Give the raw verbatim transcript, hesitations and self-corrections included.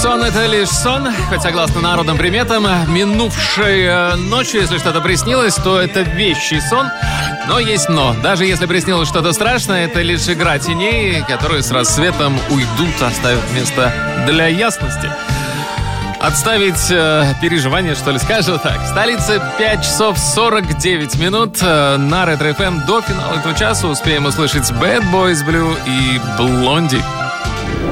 Сон — это лишь сон, хоть согласно народным приметам, минувшей ночью, если что-то приснилось, то это вещий сон. Но есть но. Даже если приснилось что-то страшное, это лишь игра теней, которые с рассветом уйдут, оставив место для ясности. Отставить э, переживания, что ли, скажу так. В столице пять часов сорок девять минут. Э, на Ретро эф эм до финала этого часа успеем услышать Bad Boys Blue и Blondie.